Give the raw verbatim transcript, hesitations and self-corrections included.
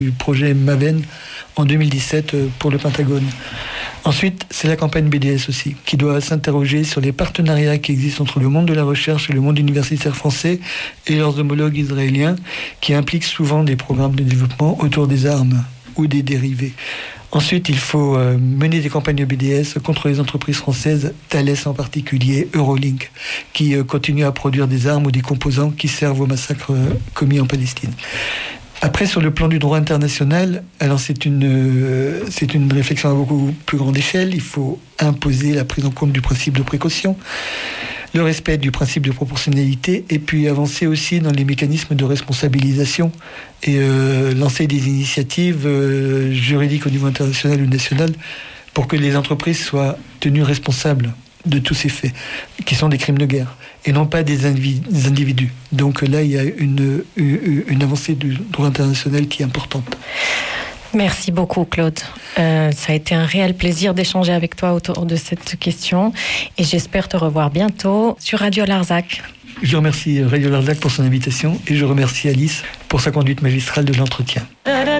du projet Maven en deux mille dix-sept pour le Pentagone. Ensuite, c'est la campagne B D S aussi, qui doit s'interroger sur les partenariats qui existent entre le monde de la recherche et le monde universitaire français et leurs homologues israéliens, qui impliquent souvent des programmes de développement autour des armes ou des dérivés. Ensuite, il faut euh, mener des campagnes B D S contre les entreprises françaises, Thales en particulier, Eurolink, qui euh, continuent à produire des armes ou des composants qui servent aux massacres euh, commis en Palestine. Après, sur le plan du droit international, alors c'est une, euh, c'est une réflexion à beaucoup plus grande échelle. Il faut imposer la prise en compte du principe de précaution, le respect du principe de proportionnalité, et puis avancer aussi dans les mécanismes de responsabilisation et euh, lancer des initiatives euh, juridiques au niveau international ou national pour que les entreprises soient tenues responsables de tous ces faits, qui sont des crimes de guerre, et non pas des individus. Donc là, il y a une, une, une avancée du droit international qui est importante. Merci beaucoup, Claude. Euh, ça a été un réel plaisir d'échanger avec toi autour de cette question, et j'espère te revoir bientôt sur Radio Larzac. Je remercie Radio Larzac pour son invitation, et je remercie Alice pour sa conduite magistrale de l'entretien.